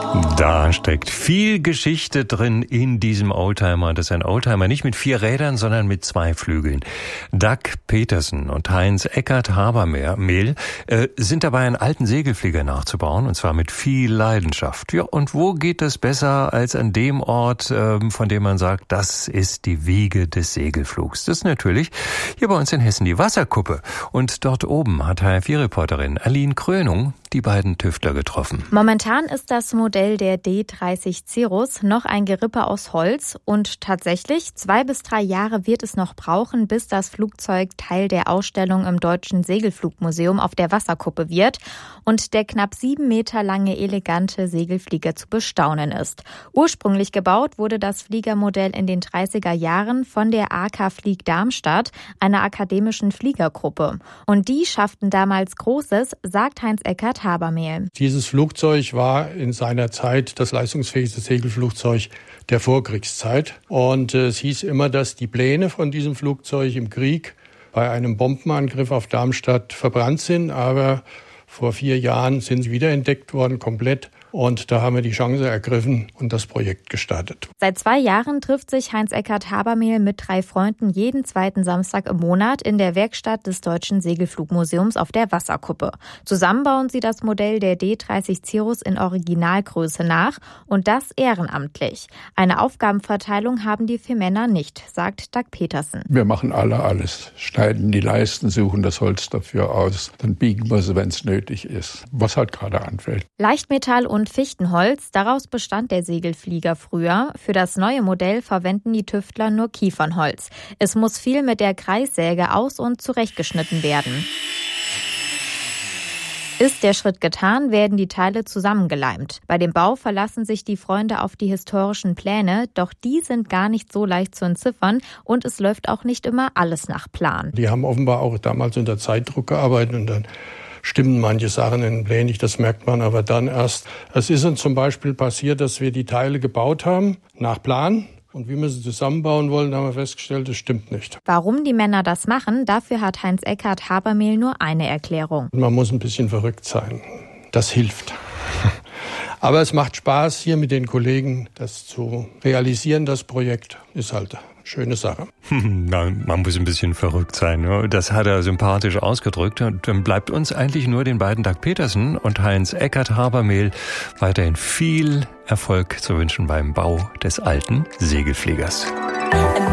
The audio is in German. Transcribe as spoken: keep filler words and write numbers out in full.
Da steckt viel Geschichte drin in diesem Oldtimer. Das ist ein Oldtimer nicht mit vier Rädern, sondern mit zwei Flügeln. Doug Peterson und Heinz-Eckart Habermehl äh, sind dabei, einen alten Segelflieger nachzubauen, und zwar mit viel Leidenschaft. Ja, und wo geht es besser als an dem Ort, äh, von dem man sagt, das ist die Wiege des Segelflugs? Das ist natürlich hier bei uns in Hessen die Wasserkuppe. Und dort oben hat H F vier-Reporterin Aline Krönung die beiden Tüftler getroffen. Momentan ist das Modell der D dreißig Cirrus noch ein Gerippe aus Holz und tatsächlich zwei bis drei Jahre wird es noch brauchen, bis das Flugzeug Teil der Ausstellung im Deutschen Segelflugmuseum auf der Wasserkuppe wird und der knapp sieben Meter lange elegante Segelflieger zu bestaunen ist. Ursprünglich gebaut wurde das Fliegermodell in den dreißiger Jahren von der A K Flieg Darmstadt, einer akademischen Fliegergruppe. Und die schafften damals Großes, sagt Heinz-Eckart Habermehl. Dieses Flugzeug war in seiner Zeit das leistungsfähigste Segelflugzeug der Vorkriegszeit. Und äh, es hieß immer, dass die Pläne von diesem Flugzeug im Krieg bei einem Bombenangriff auf Darmstadt verbrannt sind. Aber vor vier Jahren sind sie wiederentdeckt worden, komplett. Und da haben wir die Chance ergriffen und das Projekt gestartet. Seit zwei Jahren trifft sich Heinz-Eckart Habermehl mit drei Freunden jeden zweiten Samstag im Monat in der Werkstatt des Deutschen Segelflugmuseums auf der Wasserkuppe. Zusammen bauen sie das Modell der D dreißig Cirrus in Originalgröße nach und das ehrenamtlich. Eine Aufgabenverteilung haben die vier Männer nicht, sagt Doug Peterson. Wir machen alle alles. Schneiden die Leisten, suchen das Holz dafür aus. Dann biegen wir sie, wenn es nötig ist. Was halt gerade anfällt. Leichtmetall und Fichtenholz, daraus bestand der Segelflieger früher. Für das neue Modell verwenden die Tüftler nur Kiefernholz. Es muss viel mit der Kreissäge aus- und zurechtgeschnitten werden. Ist der Schritt getan, werden die Teile zusammengeleimt. Bei dem Bau verlassen sich die Freunde auf die historischen Pläne, doch die sind gar nicht so leicht zu entziffern und es läuft auch nicht immer alles nach Plan. Die haben offenbar auch damals unter Zeitdruck gearbeitet und dann stimmen manche Sachen in den Plänen nicht, das merkt man aber dann erst. Es ist uns zum Beispiel passiert, dass wir die Teile gebaut haben, nach Plan. Und wie wir sie zusammenbauen wollen, haben wir festgestellt, das stimmt nicht. Warum die Männer das machen, dafür hat Heinz-Eckart Habermehl nur eine Erklärung. Man muss ein bisschen verrückt sein. Das hilft. Aber es macht Spaß, hier mit den Kollegen das zu realisieren. Das Projekt ist halt schöne Sache. Man muss ein bisschen verrückt sein. Das hat er sympathisch ausgedrückt. Und dann bleibt uns eigentlich nur den beiden Doug Peterson und Heinz-Eckart Habermehl weiterhin viel Erfolg zu wünschen beim Bau des alten Segelfliegers.